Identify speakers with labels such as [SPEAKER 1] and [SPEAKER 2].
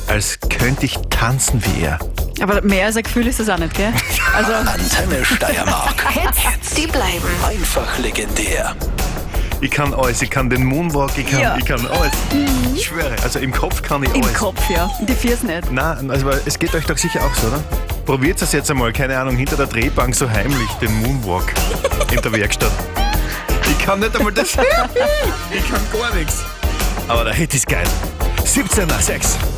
[SPEAKER 1] als könnte ich tanzen wie er.
[SPEAKER 2] Aber mehr als ein Gefühl ist das auch nicht, gell? Also,
[SPEAKER 3] Antenne Steiermark.
[SPEAKER 4] Hits, die bleiben.
[SPEAKER 3] Einfach legendär.
[SPEAKER 1] Ich kann alles, ich kann den Moonwalk, ich kann alles. Ich schwöre, also im Kopf kann ich
[SPEAKER 2] im
[SPEAKER 1] alles.
[SPEAKER 2] Kopf, ja. Die Viers nicht.
[SPEAKER 1] Nein, also es geht euch doch sicher auch so, oder? Probiert es jetzt einmal, keine Ahnung, hinter der Drehbank so heimlich, den Moonwalk in der Werkstatt. Ich kann nicht einmal das. Ich kann gar nichts. Aber der Hit ist geil. 17 nach 6.